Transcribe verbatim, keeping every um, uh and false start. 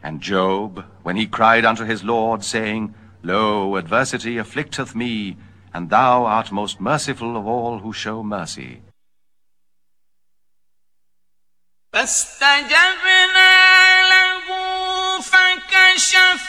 And Job, when he cried unto his Lord, saying, Lo, adversity afflicteth me, and thou art most merciful of all who show mercy. فاستجبنا له فكشفنا